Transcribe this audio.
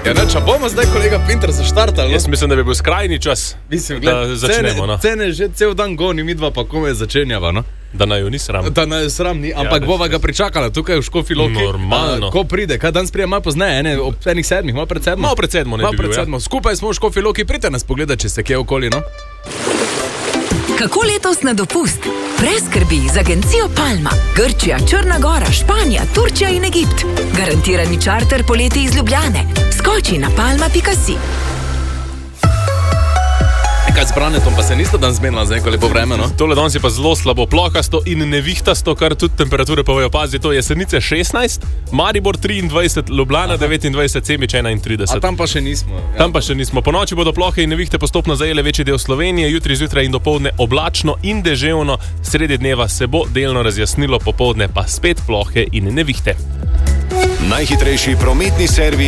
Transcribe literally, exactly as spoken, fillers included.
Kaj ne, če bomo zdaj kolega Pinter zaštartali? Jaz mislim, da bi bil skrajni čas, mislim, da gled, začnemo. Cene, No. cene že cel dan goni, mi dva pa kome začenjava. No? Da naj jo ni sram. Da naj jo sram ni, ampak ja, bova ga pričakala tukaj v Škofji Loki. Normalno. A, ko pride, kaj danes prije malo pozneje, ne, ob enih sedmih, malo pred sedmo. Malo pred sedmo ne malo bi pred bil, ja. sedmo. Skupaj smo v Škofji Loki, pridite nas pogledati, če ste kje okoli, no? Kako letos na dopust? Brez skrbi z agencijo Palma. Grčija, Črna Gora, Španija, Turčija in Egipt. Garantirani čarter poleti iz Ljubljane. Skoči na palma pika si. Kaj s Branetom pa se niste dan zmenila za neko lepo vreme, no? Tole danes je pa zelo slabo, plokasto in nevihtasto, kar tudi temperature povejo. Pazi, to je Jesenice šestnajst, Maribor triindvajset, Ljubljana devetindvajset, Semič enaintrideset. A tam pa še nismo. Ja. Tam pa še nismo. Po noči bodo plohe in nevihte postopno zajele večji del Slovenije, jutri zjutraj in dopoldne oblačno in deževno, sredi dneva se bo delno razjasnilo, popoldne pa spet plohe in nevihte. Najhitrejši prometni servis